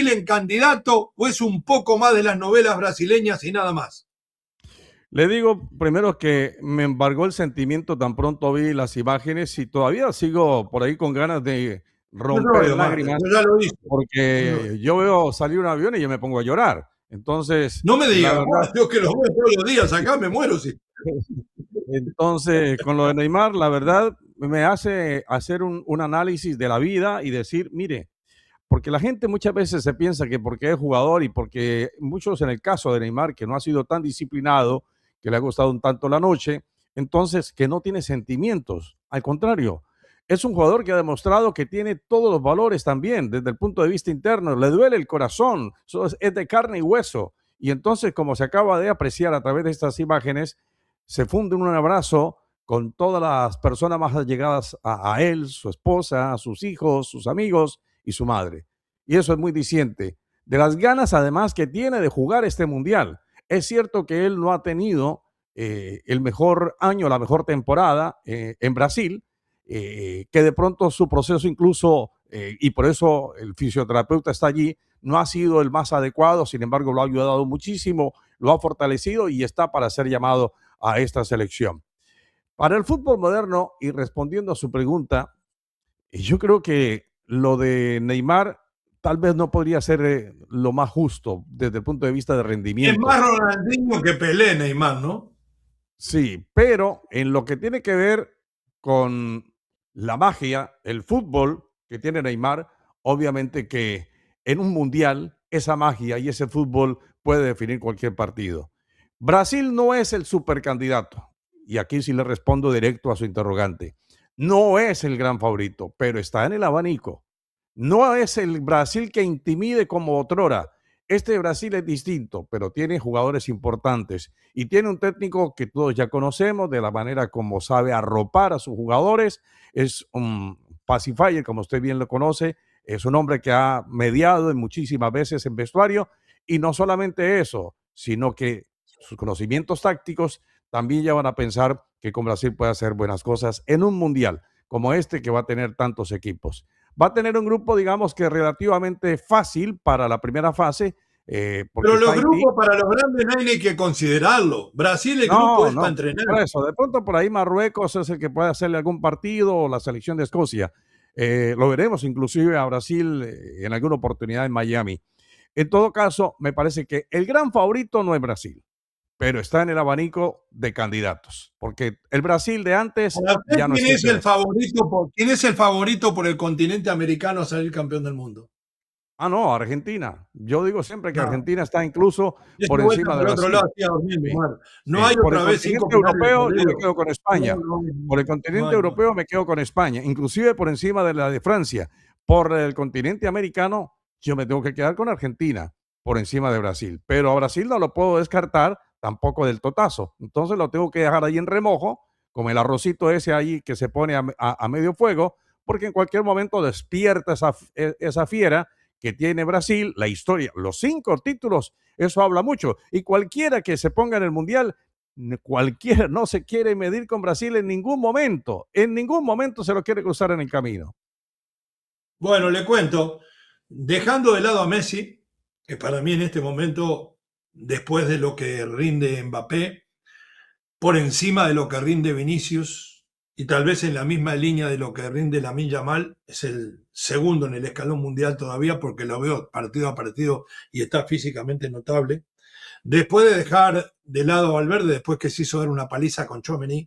Brasil en candidato o es un poco más de las novelas brasileñas y nada más? Le digo primero que me embargó el sentimiento tan pronto vi las imágenes y todavía sigo por ahí con ganas de No romper llore, en Omar, lágrimas yo ya lo hice. No llore. porque yo veo salir un avión y yo me pongo a llorar. Entonces, No me la diga, verdad, yo que lo veo todos los días acá me muero. Sí. entonces con lo de Neymar, la verdad me hace hacer un análisis de la vida y decir, mire, porque la gente muchas veces se piensa que porque es jugador y porque muchos en el caso de Neymar, que no ha sido tan disciplinado, que le ha costado un tanto la noche, entonces que no tiene sentimientos. Al contrario, es un jugador que ha demostrado que tiene todos los valores también desde el punto de vista interno. Le duele el corazón, es de carne y hueso. Y entonces, como se acaba de apreciar a través de estas imágenes, se funde un abrazo con todas las personas más allegadas a él, su esposa, sus hijos, sus amigos y su madre. Y eso es muy diciente de las ganas además que tiene de jugar este mundial. Es cierto que él no ha tenido el mejor año, la mejor temporada en Brasil, que de pronto su proceso incluso, y por eso el fisioterapeuta está allí, no ha sido el más adecuado, sin embargo lo ha ayudado muchísimo, lo ha fortalecido y está para ser llamado a esta selección. Para el fútbol moderno, y respondiendo a su pregunta, yo creo que lo de Neymar tal vez no podría ser lo más justo desde el punto de vista de Es más rendimiento. Ronaldinho que Pelé, Neymar, ¿no? Sí, pero en lo que tiene que ver con la magia, el fútbol que tiene Neymar, obviamente que en un mundial esa magia y ese fútbol puede definir cualquier partido. Brasil no es el supercandidato, y aquí sí le respondo directo a su interrogante. No es el gran favorito, pero está en el abanico. No es el Brasil que intimide como otrora. Este Brasil es distinto, pero tiene jugadores importantes y tiene un técnico que todos ya conocemos de la manera como sabe arropar a sus jugadores. Es un pacifier, como usted bien lo conoce. Es un hombre que ha mediado en muchísimas veces en vestuario y no solamente eso, sino que sus conocimientos tácticos también llevan a pensar que con Brasil puede hacer buenas cosas en un mundial como este que va a tener tantos equipos. Va a tener un grupo, digamos que relativamente fácil para la primera fase, porque Pero está los Haití. grupos para los grandes no hay ni que considerarlo. Brasil, el grupo No, es para no, entrenar. por eso, de pronto por ahí Marruecos es el que puede hacerle algún partido o la selección de Escocia. Lo veremos inclusive a Brasil en alguna oportunidad en Miami. En todo caso, me parece que el gran favorito no es Brasil, pero está en el abanico de candidatos, porque el Brasil de antes Para usted, ya no es ese Brasil. ¿quién es el favorito por el continente americano a salir campeón del mundo? Ah, no, Argentina. Yo digo siempre que No, Argentina está incluso ya por se vuelta encima de por el otro Brasil. lado así a dormir, Sí, Omar. No sí. hay Por el otra vez 5 continente finales de europeo, yo me febrero. quedo con No, España. no, Por el no continente hay, no hay. europeo me quedo con España, inclusive por encima de la de Francia. Por el continente americano, yo me tengo que quedar con Argentina, por encima de Brasil. Pero a Brasil no lo puedo descartar tampoco del totazo. Entonces lo tengo que dejar ahí en remojo, como el arrocito ese ahí que se pone a medio fuego, porque en cualquier momento despierta esa fiera que tiene Brasil, la historia, los 5 títulos, eso habla mucho. Y cualquiera que se ponga en el Mundial, cualquiera no se quiere medir con Brasil en ningún momento se lo quiere cruzar en el camino. Bueno, le cuento, dejando de lado a Messi, que para mí en este momento, después de lo que rinde Mbappé, por encima de lo que rinde Vinicius y tal vez en la misma línea de lo que rinde Lamine Yamal, es el segundo en el escalón mundial todavía porque lo veo partido a partido y está físicamente notable. Después de dejar de lado a Valverde, después que se hizo dar una paliza con Tchouaméni,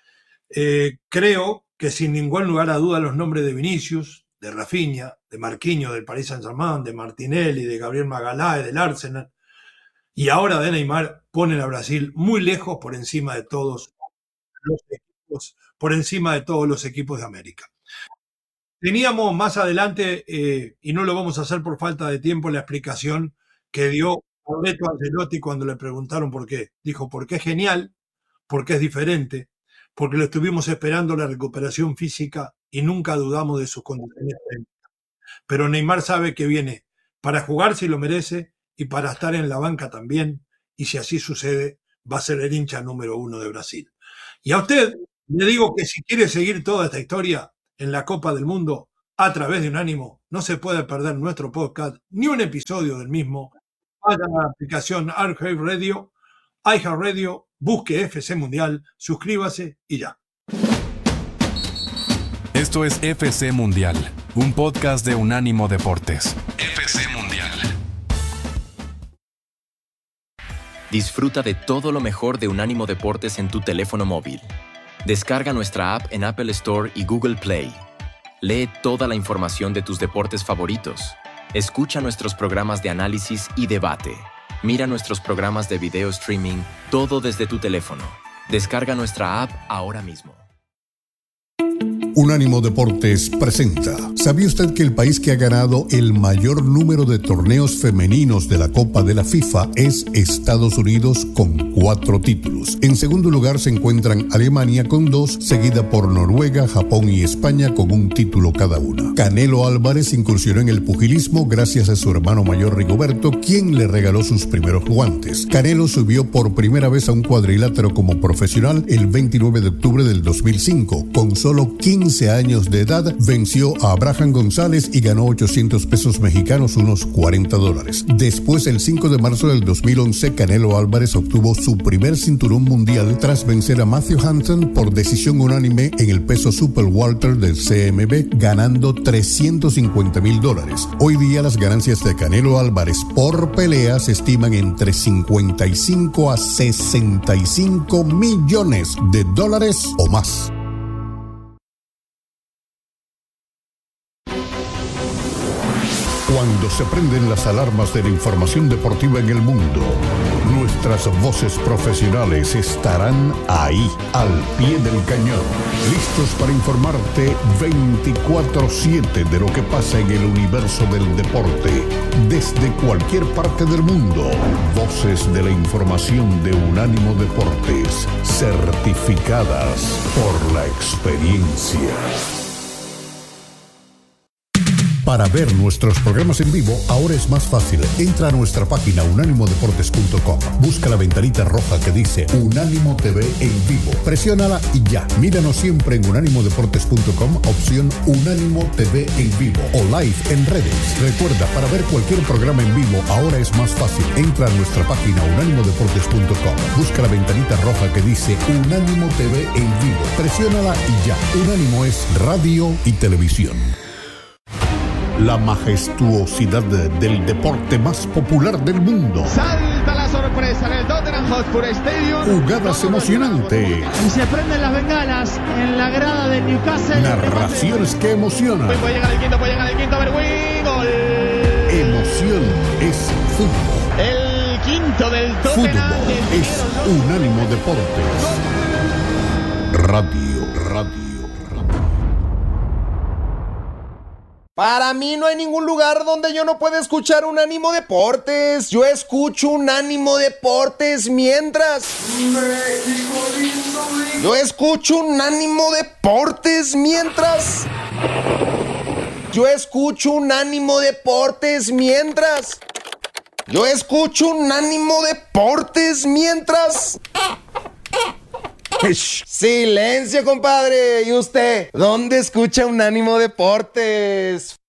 creo que sin ningún lugar a duda los nombres de Vinicius, de Rafinha, de Marquinhos del Paris Saint-Germain, de Martinelli, de Gabriel Magalhaes, del Arsenal, y ahora de Neymar, ponen a Brasil muy lejos por encima de todos los equipos, por encima de todos los equipos de América. Teníamos más adelante, y no lo vamos a hacer por falta de tiempo, la explicación que dio Roberto Ancelotti cuando le preguntaron por qué. Dijo, porque es genial, porque es diferente, porque lo estuvimos esperando la recuperación física y nunca dudamos de sus condiciones técnicas. Pero Neymar sabe que viene para jugar si lo merece y para estar en la banca también, y si así sucede, va a ser el hincha número 1 de Brasil. Y a usted le digo que si quiere seguir toda esta historia en la Copa del Mundo a través de Unánimo, no se puede perder nuestro podcast ni un episodio del mismo. Vaya a la aplicación iHeartRadio, busque FC Mundial, suscríbase y ya. Esto es FC Mundial, un podcast de Unánimo Deportes. FC Mundial. Disfruta de todo lo mejor de Unánimo Deportes en tu teléfono móvil. Descarga nuestra app en Apple Store y Google Play. Lee toda la información de tus deportes favoritos. Escucha nuestros programas de análisis y debate. Mira nuestros programas de video streaming, todo desde tu teléfono. Descarga nuestra app ahora mismo. Unánimo Deportes presenta. ¿Sabía usted que el país que ha ganado el mayor número de torneos femeninos de la Copa de la FIFA es Estados Unidos con 4 títulos? En segundo lugar se encuentran Alemania con 2, seguida por Noruega, Japón y España con un título cada una. Canelo Álvarez incursionó en el pugilismo gracias a su hermano mayor Rigoberto, quien le regaló sus primeros guantes. Canelo subió por primera vez a un cuadrilátero como profesional el 29 de octubre del 2005. Con solo 15 años de edad, venció a Abraham González y ganó 800 pesos mexicanos, unos $40. Después, el 5 de marzo del 2011, Canelo Álvarez obtuvo su primer cinturón mundial tras vencer a Matthew Hansen por decisión unánime en el peso super welter del CMB, ganando $350,000. Hoy día, las ganancias de Canelo Álvarez por pelea se estiman entre 55 a 65 millones de dólares o más. Cuando se prenden las alarmas de la información deportiva en el mundo, nuestras voces profesionales estarán ahí, al pie del cañón, listos para informarte 24/7 de lo que pasa en el universo del deporte, desde cualquier parte del mundo. Voces de la información de Unánimo Deportes, certificadas por la experiencia. Para ver nuestros programas en vivo, ahora es más fácil. Entra a nuestra página unánimodeportes.com. Busca la ventanita roja que dice Unánimo TV en vivo. Presiónala y ya. Míranos siempre en unánimodeportes.com, opción Unánimo TV en vivo o live en redes. Recuerda, para ver cualquier programa en vivo, ahora es más fácil. Entra a nuestra página unánimodeportes.com. Busca la ventanita roja que dice Unánimo TV en vivo. Presiónala y ya. Unánimo es radio y televisión. La majestuosidad del deporte más popular del mundo. Salta la sorpresa en el Tottenham Hotspur Stadium. Jugadas emocionantes. Y se prenden las bengalas en la grada del Newcastle. Narraciones que emocionan. Puede llegar el quinto, Berwin. Gol. Emoción es fútbol. El quinto del Tottenham. Fútbol es Unánimo Deportes. Radio. Para mí no hay ningún lugar donde yo no pueda escuchar Unánimo Deportes. Yo escucho Unánimo Deportes mientras... Yo escucho Unánimo Deportes mientras... Yo escucho Unánimo Deportes mientras... Yo escucho Unánimo Deportes mientras... Silencio, compadre. ¿Y usted? ¿Dónde escucha Unánimo Deportes?